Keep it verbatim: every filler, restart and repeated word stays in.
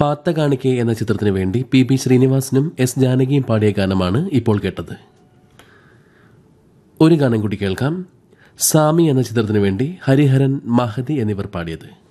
പാത്ത കാണിക്കെ എന്ന ചിത്രത്തിനു വേണ്ടി പി ബി ശ്രീനിവാസനും എസ് ജാനകിയും പാടിയ ഗാനമാണ് ഇപ്പോൾ കേട്ടത്. ഒരു ഗാനം കൂടി കേൾക്കാം. സാമി എന്ന ചിത്രത്തിനു വേണ്ടി ഹരിഹരൻ, മഹതി എന്നിവർ പാടിയത്.